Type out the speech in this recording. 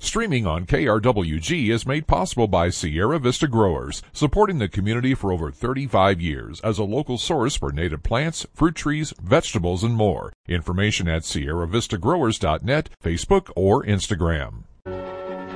Streaming on KRWG is made possible by Sierra Vista Growers, supporting the community for over 35 years as a local source for native plants, fruit trees, vegetables, and more. Information at sierravistagrowers.net, Facebook, or Instagram.